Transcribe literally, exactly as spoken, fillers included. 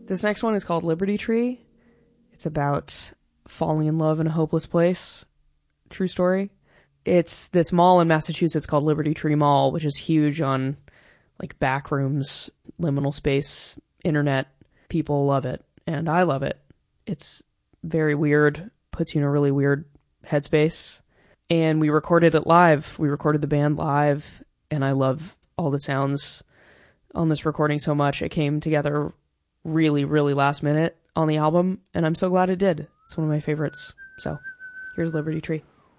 This next one is called Liberty Tree. It's about falling in love in a hopeless place. True story. It's this mall in Massachusetts called Liberty Tree Mall, which is huge on like back rooms, liminal space, internet. People love it, and I love it. It's very weird, puts you in a really weird headspace. And we recorded it live. We recorded the band live, and I love all the sounds on this recording so much. It came together really, really last minute on the album, and I'm so glad it did. It's one of my favorites. So, here's Liberty Tree.